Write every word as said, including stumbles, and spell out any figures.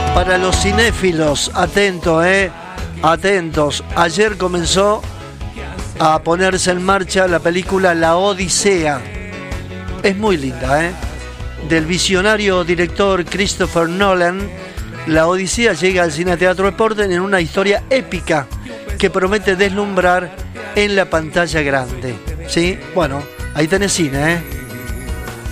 Para los cinéfilos, atentos, eh, atentos. Ayer comenzó a ponerse en marcha la película La Odisea. Es muy linda, eh. Del visionario director Christopher Nolan, La Odisea llega al Cine Teatro Sporten en una historia épica que promete deslumbrar en la pantalla grande. ¿Sí? Bueno, ahí tenés cine, eh.